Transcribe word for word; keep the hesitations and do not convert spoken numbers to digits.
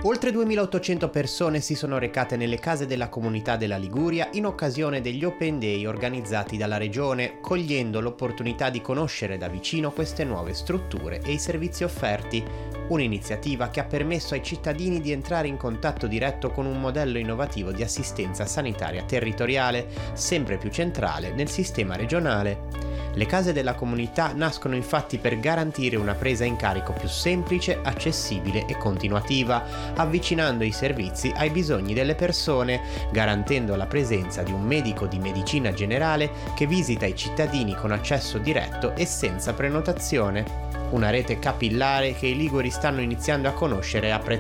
Oltre duemilaottocento persone si sono recate nelle case della comunità della Liguria in occasione degli Open Day organizzati dalla Regione, cogliendo l'opportunità di conoscere da vicino queste nuove strutture e i servizi offerti. Un'iniziativa che ha permesso ai cittadini di entrare in contatto diretto con un modello innovativo di assistenza sanitaria territoriale, sempre più centrale nel sistema regionale. Le case della comunità nascono infatti per garantire una presa in carico più semplice, accessibile e continuativa, avvicinando i servizi ai bisogni delle persone, garantendo la presenza di un medico di medicina generale che visita i cittadini con accesso diretto e senza prenotazione. Una rete capillare che i liguri stanno iniziando a conoscere e apprezzare.